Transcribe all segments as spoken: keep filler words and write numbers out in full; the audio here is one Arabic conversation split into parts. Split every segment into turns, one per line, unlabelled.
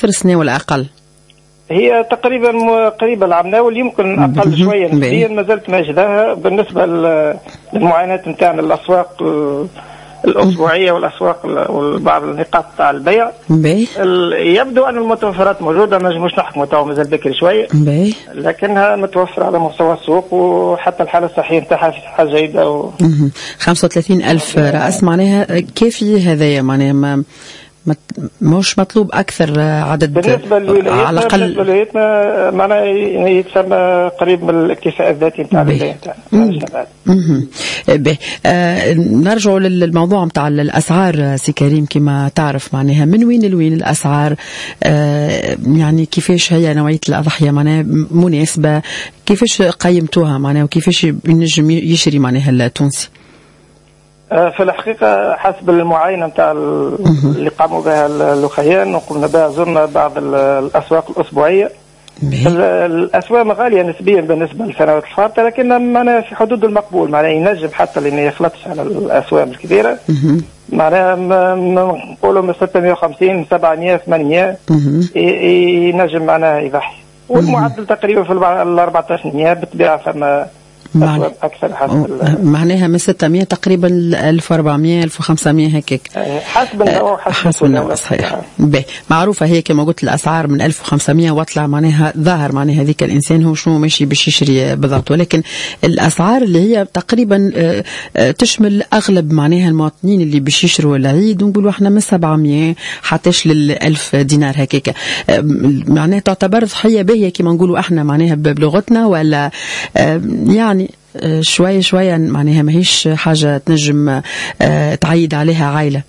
سنة ولا أقل؟
هي تقريبا قريبة العمناول، يمكن أقل شوية نسبيا، ما زلت ماجدها بالنسبة للمعاينات نتاعنا الأسواق الأسبوعية والأسواق وبعض النقاط تاع البيع.
بي.
يبدو أن المتوفرات موجودة، ما نجموش نحكموا تو، مازال بكري شوية،
بي.
لكنها متوفرة على مستوى السوق، وحتى الحالة الصحية نتاعها في حاجة جيدة. و...
خمسة وثلاثين ألف رأس معناها كافي هذايا، معناها ما مش مطلوب أكثر عدد
بالنسبة للولايات. على الأقل بالنسبة للولايات معناها يتسمى قريب من الاكتفاء الذاتي نتاع الولايات نتاعنا.
آه نرجع للموضوع نتاع الأسعار سي كريم. كما تعرف معناها من وين لوين الأسعار، آه يعني كيفاش هي نوعية الأضحية معناها مناسبة، كيفاش قيمتوها معناها، وكيفاش ينجم يشري معناها التونسي؟
في الحقيقة حسب المعاينة نتاع اللي قاموا بها اللوخيان وقمنا بها، زرنا بعض الأسواق الأسبوعية. الأسواق غالية نسبيا بالنسبة للسنوات الفاتة، لكن معنا في حدود المقبول، معناها ينجم حتى لأنه يخلطش على الأسواق الكبيرة، معناها نقولوا من ستمائة وخمسين سبعمائة ثمانمائة ينجم معناها يضحي، والمعدل تقريبا في الأربعة عشر بالطبيعة فما
معنى
أكثر حسب
معناها من ستمائة تقريبا ألف وأربعمائة ألف وخمسمائة هكاك
حسب النوع.
حسب النوع صحيح. معروفة هي كما قلت الأسعار من ألف وخمسمائة واطلع، معناها ظاهر معناها هذيك الإنسان هو شنو ماشي باش يشري بالضبط، ولكن الأسعار اللي هي تقريبا تشمل أغلب معناها المواطنين اللي باش يشروا العيد، ونقولوا احنا من سبعمائة حتىش للألف دينار هكاك، معناها تعتبر ضحية باهية كما نقولوا احنا معناها بلغتنا، ولا يعني شوية شوية معناها ماهيش حاجة تنجم تعيد عليها عائلة؟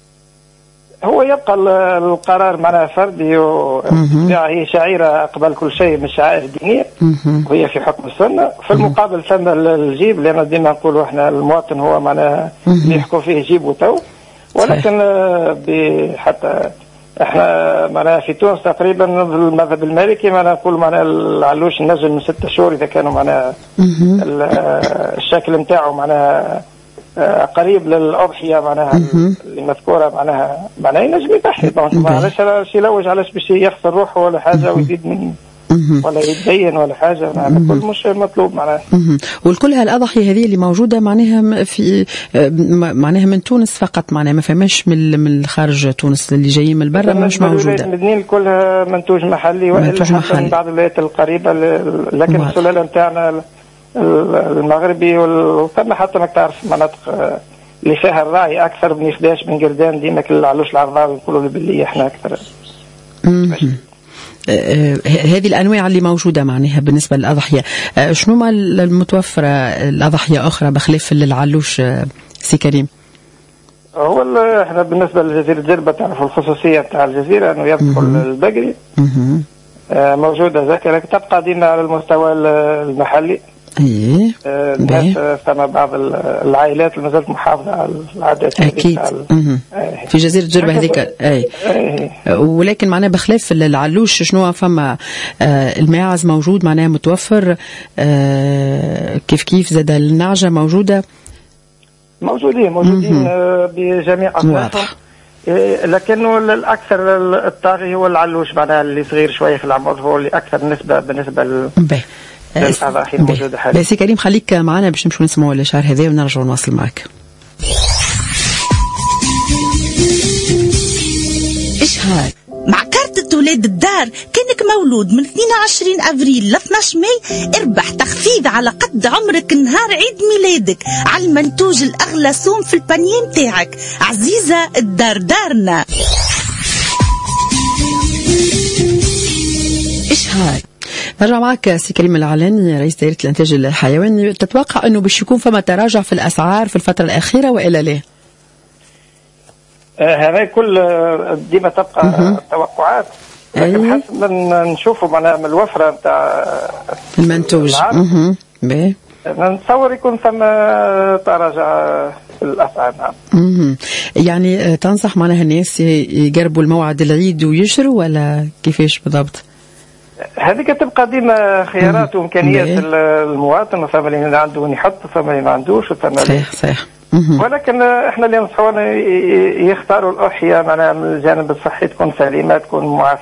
هو يبقى القرار معناها فردي، وهي شعيرة قبل كل شيء من الشعائر الدينية، وهي في حكم السنة. في المقابل ثم الجيب، لأن ديما نقولوا احنا المواطن هو معناها اللي يحكم فيه جيب وتو، ولكن حتى احنا معناها في تونس تقريبا في المذهب المالكي معناها نقول معناها العلوش نزل من ستة شهور اذا كانوا معناها الشكل نتاعو معناها قريب للاضحيه معناها اللي مذكوره معناها معناها ينجم يضحي. علاش يلوج، علاش باش يخسر روحه ولا حاجه ويزيد من ولا يتدين ولا حاجه، معناها كل مش مطلوب معناها.
والكل هالاضحيه هذه اللي موجوده معناها في معناها من تونس فقط، معناها ما فماش من من خارج تونس اللي جايين من برا مش موجوده.
المدنيين كلها منتوج محلي، والا حتى من بعض الولايات القريبه، لكن السلاله نتاعنا المغربي، وثم حتى انك تعرف مناطق اللي فيها الراعي اكثر من يخداش من قردان ديما كل العلوش العرضاوي يقولوا باللي احنا اكثر.
هذه الأنواع اللي موجودة معناها بالنسبة للأضحية، شنو ما المتوفرة الأضحية أخرى بخلاف العلوش سي كريم؟
هو احنا بالنسبة لجزيرة جربة تعرف الخصوصية تاع الجزيرة أنه يدخل البقري موجودة ذاك، لكن تبقى دينا على المستوى المحلي.
ايه
الناس ثم بعض العائلات اللي مازالت محافظة على العادات
اكيد في جزيرة جربة هذيك اي. ولكن معناها بخلاف العلوش شنو فما آه الماعز موجود معناها متوفر، آه كيف كيف زاد النعجة موجودة
موجودين موجودين آه بجميع أصنافهم، لكنه الأكثر الطاغي هو العلوش معناها اللي صغير شوية في العمر، هو اللي أكثر نسبة بالنسبة ل
سي كريم. خليك معنا باش نمشوا نسمعوا الاشعار هذا ونرجع نواصل معك.
اشهار مع كارتة ولاد الدار، كانك مولود من اثنين وعشرين أفريل ل اثني عشر ماي اربح تخفيض على قد عمرك نهار عيد ميلادك على المنتوج الأغلى سوم في البانيه متاعك. عزيزة الدار دارنا.
اشهار نرجع معك سي كريم العلاني رئيس دائرة الإنتاج الحيواني. تتوقع أنه باش يكون فما تراجع في الأسعار في الفترة الأخيرة وإلا لا؟
آه هذا كل ديما تبقى توقعات، لكن حسب نشوفوا معناها من الوفرة نتاع
المنتوج باهي
نتصور يكون ثم تراجع في الأسعار.
نعم. يعني تنصح معناها الناس يقربوا الموعد العيد ويشروا ولا كيفاش بالضبط؟
هذيك تبقى ديما خيارات وامكانيات المواطن، وثم اللي عنده يحط وثم اللي ما عندوش وثم
صحيح صحيح.
ولكن احنا اللي ننصحونا يختاروا الاضحيه معناها من الجانب الصحي تكون سليمه تكون معافى.